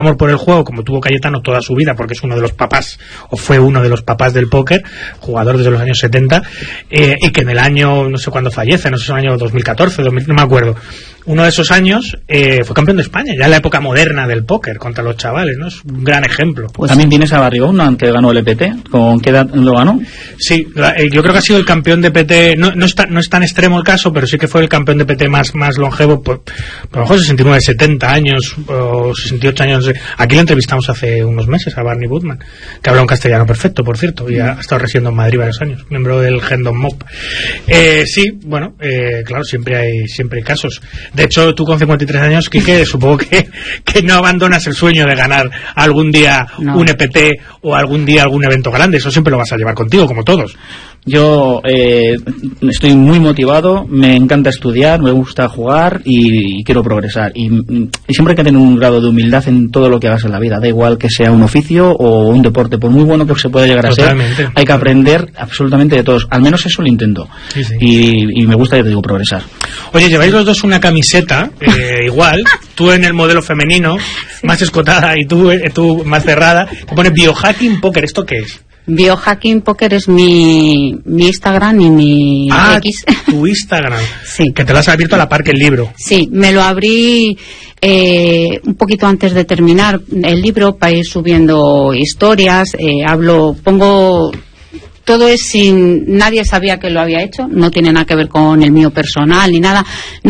amor por el juego, como tuvo Cayetano toda su vida, porque es uno de los papás, o fue uno de los papás del póker, jugador desde los años 70, y que en el año, no sé cuándo fallece, no sé si en el año 2014, no me acuerdo, uno de esos años fue campeón de España, ya en la época moderna del póker, contra los chavales, ¿no? Es un gran ejemplo. Pues también tienes a Barrigón, que ganó el EPT. ¿Con qué edad lo ganó? Sí, yo creo que ha sido el campeón de EPT, no es tan extremo el caso, pero sí que fue el campeón de EPT más longevo, por lo mejor 69, 70 años, o 68 años. Aquí lo entrevistamos hace unos meses a Barney Woodman, que habla un castellano perfecto, por cierto, y ha estado residiendo en Madrid varios años, miembro del Hendon Mob. Sí, bueno, claro, siempre hay casos. De hecho, tú con 53 años, Quique, supongo que no abandonas el sueño de ganar algún día un EPT o algún día algún evento grande. Eso siempre lo vas a llevar contigo, como todos. Yo estoy muy motivado, me encanta estudiar, me gusta jugar y quiero progresar. Y siempre hay que tener un grado de humildad en todo lo que hagas en la vida. Da igual que sea un oficio o un deporte, por muy bueno que se pueda llegar a ser, hay que aprender absolutamente de todos. Al menos eso lo intento. Sí. Y me gusta, ya te digo, progresar. Oye, lleváis los dos una camiseta igual, tú en el modelo femenino, más escotada, y tú más cerrada, que pone Biohacking Poker. ¿Esto qué es? Biohacking Poker es mi Instagram y mi X. Tu Instagram. Sí. Que te lo has abierto a la par que el libro. Sí, me lo abrí un poquito antes de terminar el libro para ir subiendo historias, pongo... Todo es sin... Nadie sabía que lo había hecho, no tiene nada que ver con el mío personal ni nada.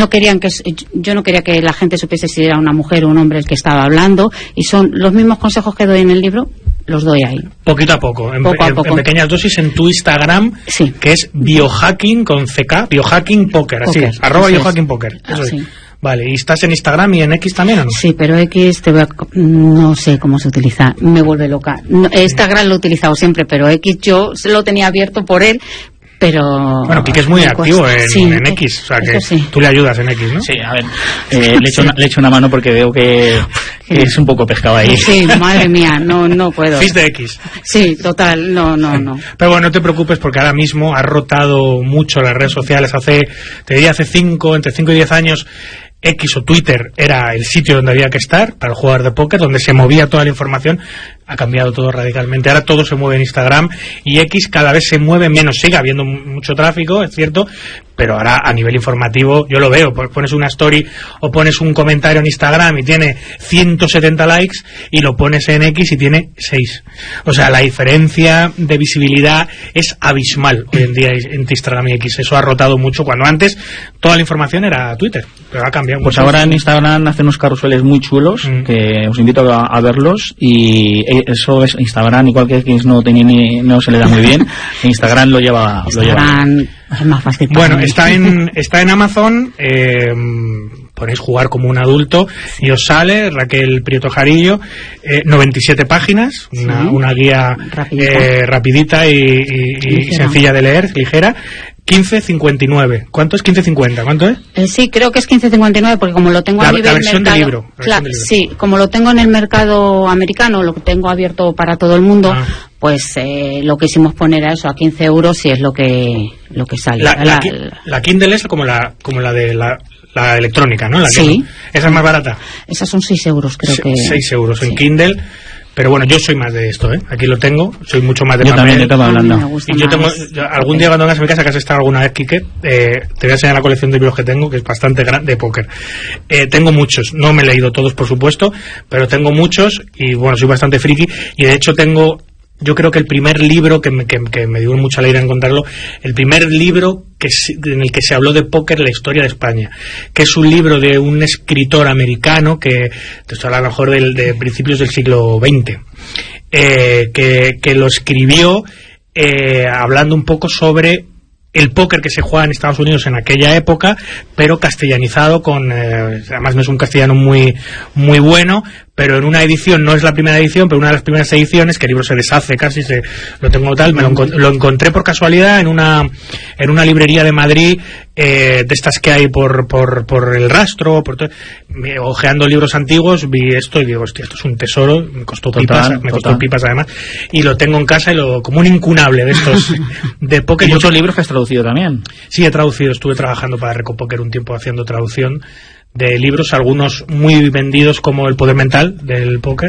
Yo no quería que la gente supiese si era una mujer o un hombre el que estaba hablando, y son los mismos consejos que doy en el libro, los doy ahí. Poquito a poco, en pequeñas dosis en tu Instagram, sí, que es Biohacking con CK, Biohacking Poker, así es, @Biohacking Poker. Eso es. Vale, ¿y estás en Instagram y en X también o no? Sí, pero X no sé cómo se utiliza, me vuelve loca. Instagram lo he utilizado siempre, pero X yo lo tenía abierto por él, pero... Bueno, Quique es muy activo en X, o sea que sí. Tú le ayudas en X, ¿no? Sí, a ver, le echo una mano porque veo que es un poco pescado ahí. Sí, madre mía, no puedo. Fis de X. Sí, total, no. Pero bueno, no te preocupes porque ahora mismo has rotado mucho las redes sociales. Te diría entre 5 y 10 años, X o Twitter era el sitio donde había que estar para el jugador de póker, donde se movía toda la información. Ha cambiado todo radicalmente. Ahora todo se mueve en Instagram y X cada vez se mueve menos. Sigue habiendo mucho tráfico, es cierto, pero ahora a nivel informativo yo lo veo. Pones una story o pones un comentario en Instagram y tiene 170 likes, y lo pones en X y tiene 6. O sea, la diferencia de visibilidad es abismal hoy en día entre Instagram y X. Eso ha rotado mucho, cuando antes toda la información era Twitter, pero ha cambiado. Pues ahora en Instagram hacen unos carruseles muy chulos que os invito a verlos, y eso es Instagram, igual que X no se le da muy bien. Instagram lo lleva. Es más fácil. Bueno, está en Amazon. Ponéis Jugar como un adulto y os sale Raquel Prieto Jarillo, 97 páginas, una guía rapidita y sencilla de leer, ligera. 15.59. ¿Cuánto es 15.50? ¿Cuánto es? Sí, creo que es 15.59 porque como lo tengo a nivel la versión mercado, de libro. Sí, como lo tengo en el mercado americano, lo tengo abierto para todo el mundo, pues lo que hicimos poner a eso a 15 euros y es lo que sale. La Kindle es como la de la electrónica, ¿no? Sí. Esa es más barata. Esas son 6 euros, creo que. 6 euros en Kindle. Pero bueno, yo soy más de esto, Aquí lo tengo, soy mucho más de papel. Yo estaba hablando. Algún día cuando vengas a mi casa, que has estado alguna vez, Quique, te voy a enseñar la colección de libros que tengo, que es bastante grande, de póker. Tengo muchos, no me he leído todos, por supuesto, pero tengo muchos y bueno, soy bastante friki, y de hecho yo creo que el primer libro que me dio mucha alegría encontrarlo, el primer libro en el que se habló de póker, la historia de España, que es un libro de un escritor americano que te estoy hablando a lo mejor de principios del siglo XX, que lo escribió hablando un poco sobre el póker que se juega en Estados Unidos en aquella época, pero castellanizado además no es un castellano muy muy bueno, pero en una edición, no es la primera edición, pero una de las primeras ediciones, que el libro se deshace casi, lo tengo tal, lo encontré por casualidad en una librería de Madrid, de estas que hay por el rastro, ojeando libros antiguos, vi esto y digo, hostia, esto es un tesoro, me costó pipas además, y lo tengo en casa como un incunable de estos de póker. ¿Y muchos libros que has traducido también? Sí, he traducido, estuve trabajando para Recopóker un tiempo haciendo traducción de libros, algunos muy vendidos como El poder mental del póker,